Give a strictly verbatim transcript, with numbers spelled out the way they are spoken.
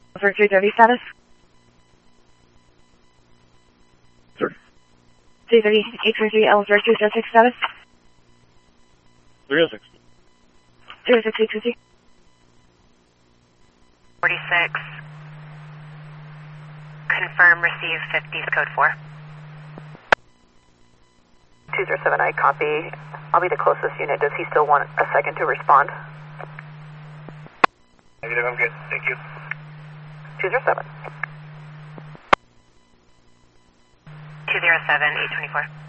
For three thirty status? Sir. three thirty, eight three three L zero two zero six status? three oh six. three oh six eight two three. forty-six. Confirm receive fifty, code four. two zero seven, I copy. I'll be the closest unit. Does he still want a second to respond? Negative, I'm good. Thank you. two zero seven. two zero seven, eight twenty-four.